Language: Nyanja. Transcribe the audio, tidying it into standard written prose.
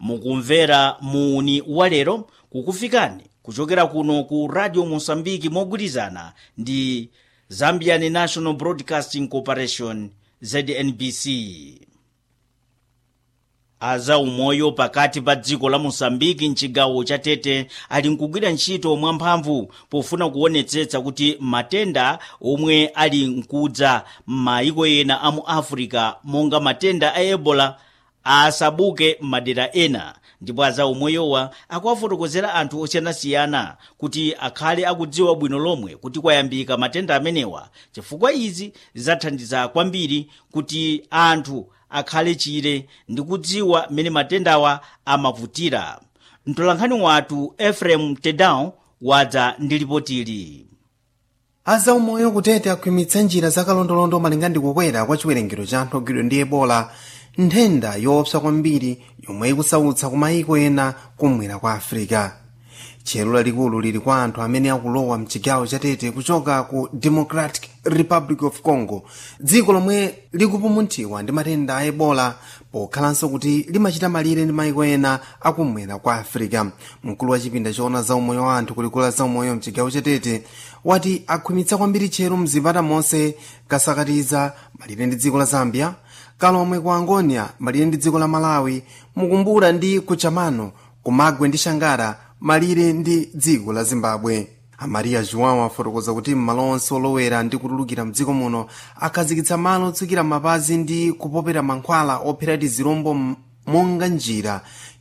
mukumvera muuni walero kukufikani kuchokera kuno ku Radio Mosambiki mogwirizana ndi Zambian National Broadcasting Corporation ZNBC. Azaumoyo pakati pa dziko la Mosambiki mchigawo cha Tete ali nkugwira ntchito mwamphamvu pofuna kuonetsetsa kuti matenda omwe ali nkudza m'mayiko ena a mu Africa monga matenda a Ebola asabuke madera ena, ndipo azaumoyowa akuwafotokozera anthu osiyanasiyana kuti akhale akudziwa bwino lomwe kuti kwayambika matenda amenewa, chifukwa izi zathandiza kwambiri kuti anthu akhale chire ndi kudziwa mmene matendawa amavutira. Mtolankhani wathu Ephraim Tedao wadza ndi ripotili. Azaumoyo kutete akhwimitsa njira zakalondolondo malinga ndi kukwera kwa chiwerengero cha anthu ogwidwa ndi Ebola, nthenda yoopsa kwambiri yomwe ikusautsa ku mayiko ena kumwera kwa Africa. Chero lalikulu lili kwa anthu amene akulowa mchigawo cha Tete kuchoka ku Democratic Republic of Congo, dziko lomwe likupumunthiwa ndi matenda a Ebola, pokhalanso kuti limachita malire ndi mayiko ena akumwera kwa Africa. Mkulu wa chipinda choona zaumoyo wa anthu kulikula zaumoyo mchigawo cha Tete wati akhwimitsa kwambiri chero mzipata monse kasakatiza malire ndi dziko la Zambia, Kalomwe ku Angonia malire ndi dziko la Malawi, Mukumbura ndi Kuchamano, Kumagwe ndi Shangara malire ndi dziko la Zimbabwe. Amaria João afotokoza kuti m'malo onse olowera ndi kutulukira mdziko muno akhazikitsa malo otsukira mapazi ndi kupopera mankhwala ophera tizirombo monga njira